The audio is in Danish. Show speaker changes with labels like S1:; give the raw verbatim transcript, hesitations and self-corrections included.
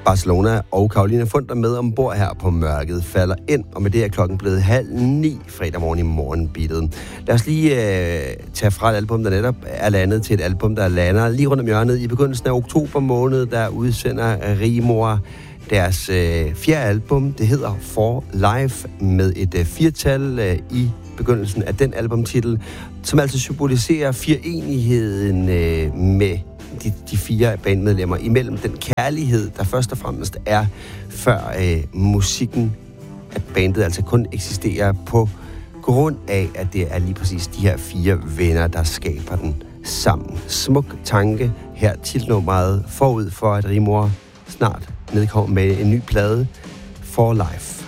S1: Barcelona og Caroline Funder med ombord her på Mørket falder ind, og med det er klokken blevet halv ni fredag morgen i morgenbeatet. Lad os lige øh, tage fra et album, der netop er landet, til et album, der lander lige rundt om hjørnet i begyndelsen af oktober måned, der udsender Rimor deres øh, fjerde album. Det hedder For Life med et øh, firtal øh, i begyndelsen af den albumtitel, som altså symboliserer fireenigheden øh, med de, de fire bandmedlemmer imellem den kærlighed, der først og fremmest er før øh, musikken, at bandet altså kun eksisterer på grund af, at det er lige præcis de her fire venner, der skaber den sammen. Smuk tanke her titelnummeret forud for, at Rimor snart nedkommer med en ny plade, For Life.